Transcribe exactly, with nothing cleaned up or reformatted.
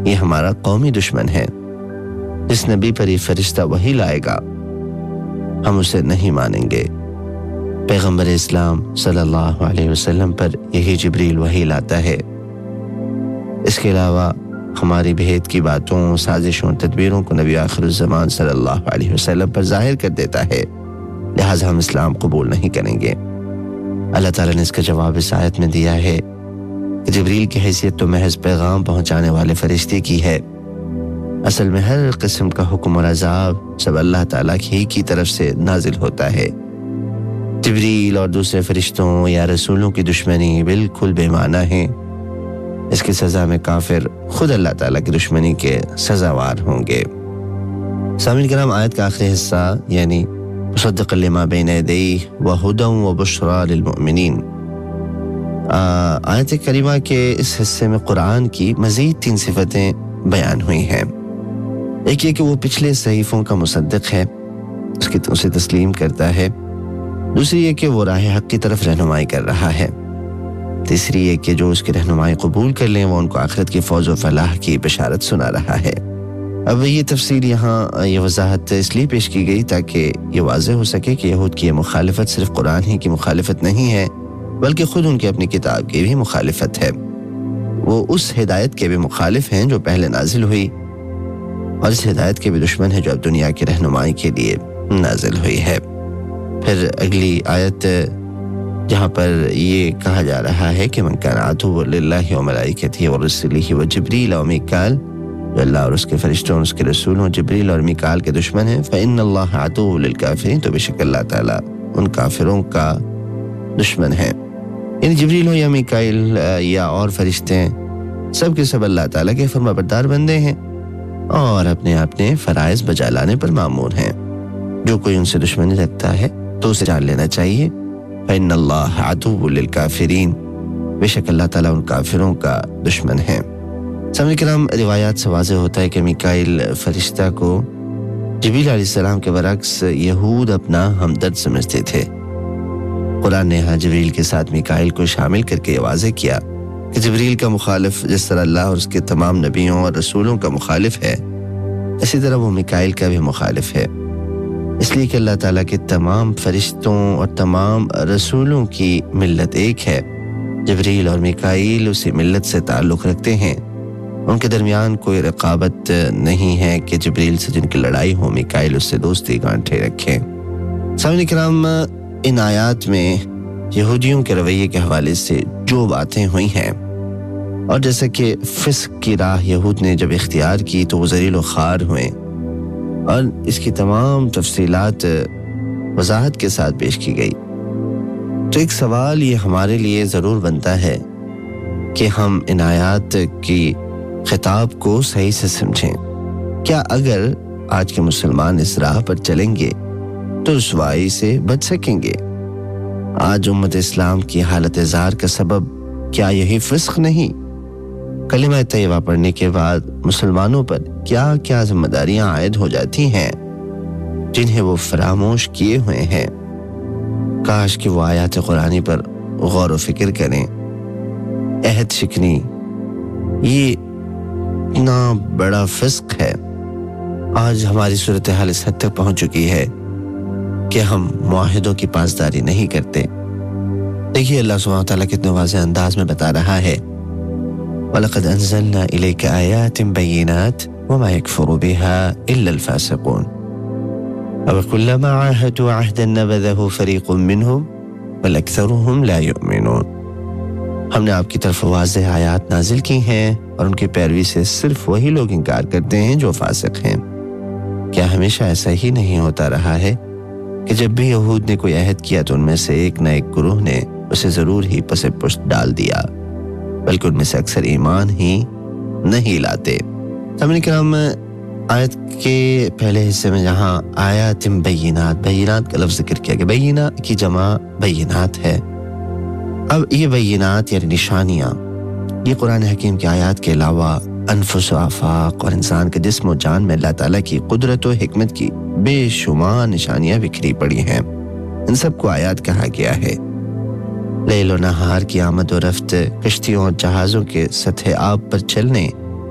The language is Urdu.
یہ ہمارا قومی دشمن ہے. جس نبی پر یہ فرشتہ وحی لائے گا ہم اسے نہیں مانیں گے. پیغمبر اسلام صلی اللہ علیہ وسلم پر یہی جبریل وحی لاتا ہے. اس کے علاوہ ہماری بھید کی باتوں، سازشوں، تدبیروں کو نبی آخر الزمان صلی اللہ علیہ وسلم پر ظاہر کر دیتا ہے، لہٰذا ہم اسلام قبول نہیں کریں گے. اللہ تعالیٰ نے اس کا جواب اس آیت میں دیا ہے کہ جبریل کی حیثیت تو محض پیغام پہنچانے والے فرشتے کی ہے. اصل میں ہر قسم کا حکم اور عذاب سب اللہ تعالیٰ ہی کی طرف سے نازل ہوتا ہے. جبریل اور دوسرے فرشتوں یا رسولوں کی دشمنی بالکل بے معنی ہے. اس کی سزا میں کافر خود اللہ تعالیٰ کی دشمنی کے سزاوار ہوں گے. سامعین کرام، آیت کا آخری حصہ یعنی مصدقا لما بین یدیہ وہدی وبشریٰ للمؤمنین، آیت کریمہ کے اس حصے میں قرآن کی مزید تین صفتیں بیان ہوئی ہیں. ایک یہ کہ وہ پچھلے صحیفوں کا مصدق ہے، اس کی اسے تسلیم کرتا ہے. دوسری یہ کہ وہ راہ حق کی طرف رہنمائی کر رہا ہے. تیسری یہ کہ جو اس کی رہنمائی قبول کر لیں وہ ان کو آخرت کی فوز و فلاح کی بشارت سنا رہا ہے. اب یہ تفصیل یہاں یہ وضاحت اس لیے پیش کی گئی تاکہ یہ واضح ہو سکے کہ یہود کی یہ مخالفت صرف قرآن ہی کی مخالفت نہیں ہے بلکہ خود ان کی اپنی کتاب کی بھی مخالفت ہے. وہ اس ہدایت کے بھی مخالف ہیں جو پہلے نازل ہوئی اور اس ہدایت کے بھی دشمن ہے جو اب دنیا کی رہنمائی کے لیے نازل ہوئی ہے. پھر اگلی آیت جہاں پر یہ کہا جا رہا ہے کہ من کان عدوا للہ وملائکتہ ورسلہ وجبریل ومیکال، جو اللہ اور اس کے فرشتوں اور اس کے رسولوں جبریل اور میکال کے دشمن ہیں، فإن اللہ عدو للکافرین، تو بے شک اللہ تعالیٰ ان کافروں کا دشمن ہے. یعنی جبریل ہو یا میکائیل یا اور فرشتے سب کے سب اللہ تعالیٰ کے فرما بردار بندے ہیں اور اپنے اپنے فرائض بجا لانے پر مامور ہیں. جو کوئی ان سے دشمنی رکھتا ہے تو اسے جان لینا چاہیے فإن اللہ عدو للکافرین، بے شک اللہ تعالیٰ ان کافروں کا دشمن ہے. سامعین کرام، روایات سے واضح ہوتا ہے کہ میکائیل فرشتہ کو جبریل علیہ السلام کے برعکس یہود اپنا ہمدرد سمجھتے تھے. قرآن نے یہاں جبریل کے ساتھ میکائیل کو شامل کر کے یہ واضح کیا کہ جبریل کا مخالف جس طرح اللہ اور اس کے تمام نبیوں اور رسولوں کا مخالف ہے، اسی طرح وہ میکائیل کا بھی مخالف ہے. اس لیے کہ اللہ تعالیٰ کے تمام فرشتوں اور تمام رسولوں کی ملت ایک ہے. جبریل اور میکائیل اسی ملت سے تعلق رکھتے ہیں. ان کے درمیان کوئی رقابت نہیں ہے کہ جبریل سے جن کی لڑائی ہو میکائیل اس سے دوستی گانٹھے رکھیں. سامعین کرام، ان آیات میں یہودیوں کے رویے کے حوالے سے جو باتیں ہوئی ہیں اور جیسا کہ فسق کی راہ یہود نے جب اختیار کی تو وہ ذلیل و خوار ہوئے اور اس کی تمام تفصیلات وضاحت کے ساتھ پیش کی گئی. تو ایک سوال یہ ہمارے لیے ضرور بنتا ہے کہ ہم ان آیات کی خطاب کو صحیح سے سمجھیں. کیا اگر آج کے مسلمان اس راہ پر چلیں گے تو رسوائی سے بچ سکیں گے؟ آج امت اسلام کی حالت زار کا سبب کیا یہی فسق نہیں؟ کلمہ طیبہ پڑھنے کے بعد مسلمانوں پر کیا کیا ذمہ داریاں عائد ہو جاتی ہیں جنہیں وہ فراموش کیے ہوئے ہیں. کاش کہ وہ آیات قرآنی پر غور و فکر کریں. عہد شکنی یہ اتنا بڑا فسق ہے. آج ہماری صورتحال اس حد تک پہنچ چکی ہے کہ ہم معاہدوں کی پاسداری نہیں کرتے. دیکھیے اللہ سبحانہ وتعالیٰ کتنے واضح انداز میں بتا رہا ہے وَلَقَدْ أَنزَلْنَا إِلَيْكَ آيَاتٍ بَيِّنَاتٍ وَمَا يَكْفُرُ بِهَا إِلَّا الْفَاسِقُونَ أَوَكُلَّمَا عَاهَدُوا عَهْدًا نَبَذَهُ فَرِيقٌ مِّنْهُمْ بَلْ أَكْثَرُهُمْ لَا يُؤْمِنُونَ. ہم نے آپ کی طرف واضح آیات نازل کی ہیں اور ان کی پیروی سے صرف وہی لوگ انکار کرتے ہیں جو فاسق ہیں. کیا ہمیشہ ایسا ہی نہیں ہوتا رہا ہے کہ جب بھی یہود نے کوئی عہد کیا تو ان میں سے ایک نہ ایک گروہ نے اسے ضرور ہی پس پشت ڈال دیا، بلکہ ان میں سے اکثر ایمان ہی نہیں لاتے. سامعین کرام، آیت کے پہلے حصے میں جہاں آیات بینات بینات کا لفظ ذکر کیا کہ بینہ کی جمع بینات ہے. اب یہ بینات یعنی نشانیاں، یہ قرآن حکیم کی آیات کے علاوہ انفس و آفاق اور انسان کے جسم و جان میں اللہ تعالیٰ کی قدرت و حکمت کی بے شمار نشانیاں بکھری پڑی ہیں. ان سب کو آیات کہا گیا ہے. لیل و نہار کی آمد و رفت، کشتیوں اور جہازوں کے سطح آب پر چلنے